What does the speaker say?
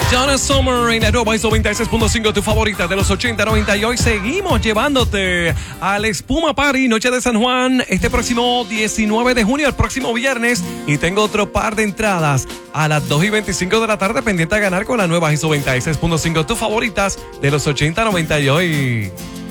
Donna Summer en la nueva ISO 96.5, tu favorita de los 80, 90. Y hoy seguimos llevándote al Espuma Party, Noche de San Juan, este próximo 19 de junio, el próximo viernes. Y tengo otro par de entradas a las 2:25 de la tarde, pendiente a ganar con la nueva ISO 96.5, tus favoritas de los 80, 90 y hoy.